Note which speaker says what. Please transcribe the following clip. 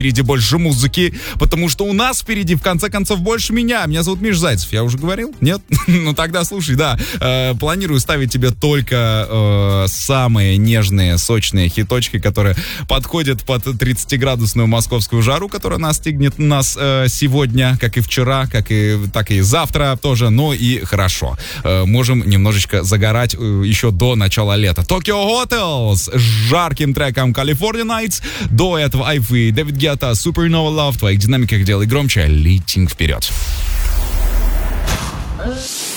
Speaker 1: впереди больше музыки, потому что у нас впереди, в конце концов, больше меня. Меня зовут Миш Зайцев. Я уже говорил? Нет? Ну тогда слушай, да. Планирую ставить тебе только самые нежные, сочные хиточки, которые подходят под 30-градусную московскую жару, которая настигнет нас сегодня, как и вчера, так и завтра тоже. Ну и хорошо. Можем немножечко загорать еще до начала лета. Tokyo Hotels с жарким треком California Nights. До этого Айфы, Дэвид Гетта, Supernova Love. В твоих динамиках делай громче, летим вперед.